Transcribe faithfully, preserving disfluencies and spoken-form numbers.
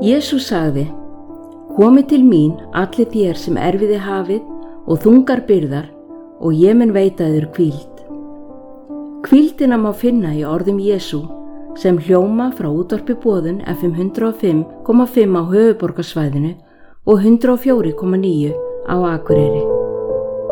Jesús sagði: Komið til mín allir þér sem erfiði hafið og þungar byrðar, og ég mun veita þér hvíld. Hvíldina má finna í orðum Jesú sem hljóma frá útvarpi Boðun F M hundrað og fimm komma fimm á höfuðborgarsvæðinu og hundrað og fjögur komma níu á Akureyri.